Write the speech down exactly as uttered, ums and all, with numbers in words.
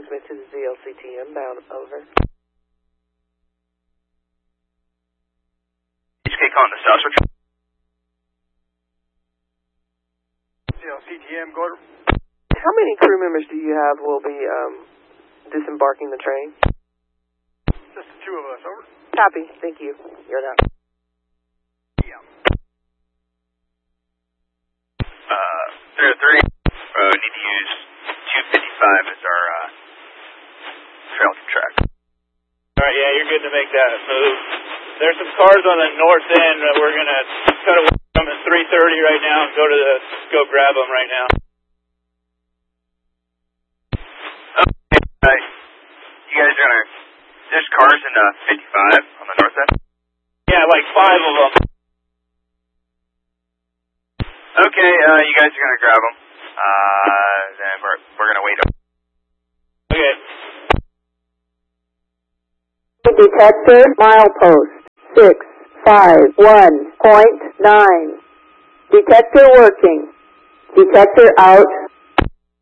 transmit to the Z L C T M bound, over. H K calling the South Shore. Z L C T M, go to... How many crew members do you have will be um, disembarking the train? Just the two of us, over. Copy, thank you. You're out. Yeah. Uh, three oh three, uh, need to use two fifty-five as our, uh, trail track. Alright, yeah, you're good to make that move. There's some cars on the north end that we're gonna cut away from at three thirty right now and go to the, go grab them right now. Okay, uh, you guys are gonna, there's cars in, uh, fifty-five on the north end? Yeah, like five of them. Okay, uh, you guys are gonna grab them. Uh, then we're, we're gonna wait. Okay. Detector, milepost, six five one point nine. Detector working. Detector out.